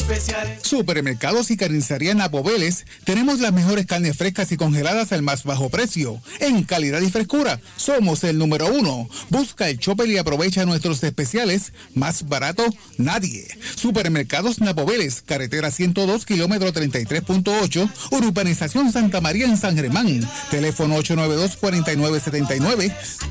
especiales. Supermercados y carnicería Napo Vélez, tenemos las mejores carnes frescas y congeladas al más bajo precio. En calidad y frescura, somos el número 1. Busca el Chopper y aprovecha nuestros especiales. Más barato, nadie. Supermercados Napo Vélez, carretera 102, kilómetro 33.8, urbanización Santa María en San Germán. Teléfono 892-4979.